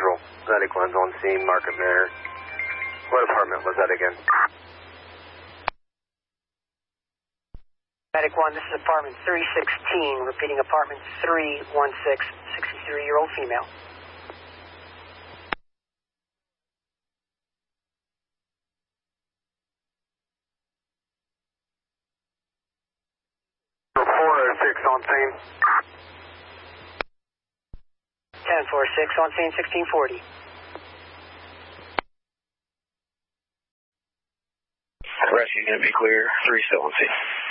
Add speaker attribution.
Speaker 1: Central. Medic 1's on scene, Market Manor. What apartment was that again?
Speaker 2: Medic 1, this is apartment 316, repeating apartment 316, 63-year-old female.
Speaker 1: Six on scene.
Speaker 2: 10-4-6 on scene, 1640.
Speaker 3: Rescue going to be clear, 3 still on scene.